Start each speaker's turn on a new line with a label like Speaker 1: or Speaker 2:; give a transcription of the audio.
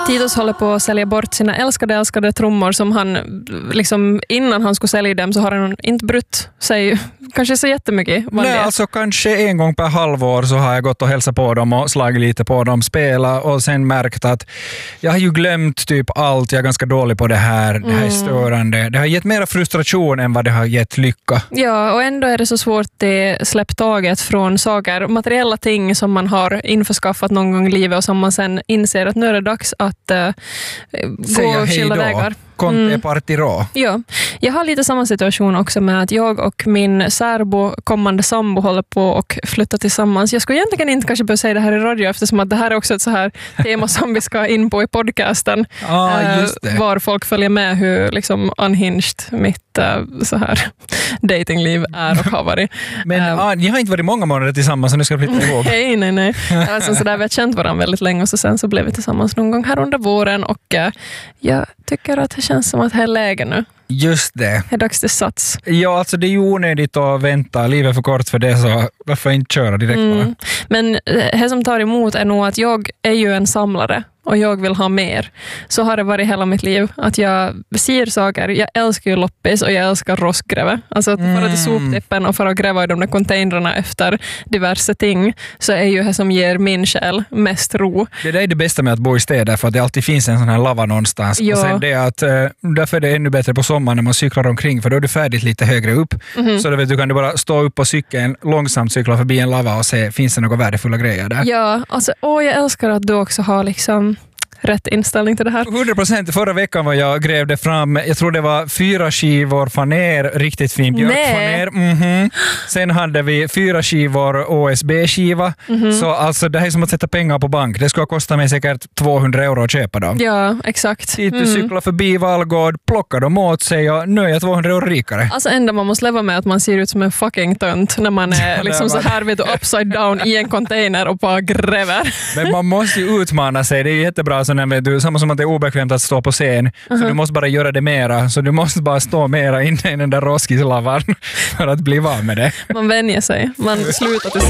Speaker 1: Titus håller på att sälja bort sina älskade trummor som han liksom innan han skulle sälja dem så har han inte brutt sig kanske så jättemycket.
Speaker 2: Nej, alltså kanske en gång per halvår så har jag gått och hälsat på dem och slagit lite på dem, spela och sen märkt att jag har ju glömt typ allt, jag är ganska dålig på det här är störande. Det har gett mera frustration än vad det har gett lycka.
Speaker 1: Ja, och ändå är det så svårt att släppa taget från saker, materiella ting som man har införskaffat någon gång i livet och som man sen inser att nu är det dags att gå skilda vägar.
Speaker 2: Conte partirå.
Speaker 1: Ja, jag har lite samma situation också med att jag och min särbo, kommande sambo, håller på och flytta tillsammans. Jag skulle egentligen inte kanske behöva säga det här i radio eftersom att det här är också ett så här tema som vi ska in på i podcasten.
Speaker 2: Just det.
Speaker 1: Var folk följer med hur liksom unhinged mitt så här datingliv är och har varit.
Speaker 2: Men ni har inte varit många månader tillsammans så nu ska jag flytta ihåg.
Speaker 1: Nej. Alltså, så där, vi har känt varandra väldigt länge och sen så blev vi tillsammans någon gång här under våren och jag tycker att det känns som att det är läge nu.
Speaker 2: Just det.
Speaker 1: Det är dags till sats.
Speaker 2: Ja, alltså det är ju onödigt att vänta. Livet är för kort för det, så varför inte köra direkt bara?
Speaker 1: Men det som tar emot är nog att jag är ju en samlare och jag vill ha mer. Så har det varit hela mitt liv. Att jag ser saker. Jag älskar ju loppis och jag älskar roskgräva. Alltså att fara till soptippen och fara och gräva i de där containrarna efter diverse ting så är ju det som ger min själ mest ro.
Speaker 2: Det där är det bästa med att bo i städer för att det alltid finns en sån här lava någonstans.
Speaker 1: Ja.
Speaker 2: Och sen det att därför är det ännu bättre på sommaren när man cyklar omkring för då är du färdigt lite högre upp. Så du kan bara stå upp på cykeln, långsamt cykla förbi en lava och se finns det några värdefulla grejer där.
Speaker 1: Ja, alltså jag älskar att du också har liksom rätt inställning till det här.
Speaker 2: 100%. Förra veckan var jag grävde fram, jag tror det var 4 skivor faner, riktigt fin björkfaner. Sen hade vi 4 skivor OSB-skiva. Så alltså det här är som att sätta pengar på bank. Det skulle ha kostat mig säkert 200 euro att köpa dem.
Speaker 1: Ja, exakt.
Speaker 2: Du cyklar förbi Vallgård, plockar dem åt sig och nu är jag 200 euro rikare.
Speaker 1: Alltså ändå man måste leva med att man ser ut som en fucking tönt när man är liksom så här vet du, upside down i en container och bara gräver.
Speaker 2: Men man måste ju utmana sig. Det är ju jättebra så när du, samma som att det är obekvämt att stå på scen. Så du måste bara göra det mera. Så du måste bara stå mera inne i den där roskislavan för att bli van med det.
Speaker 1: Man vänjer sig. Man slutar till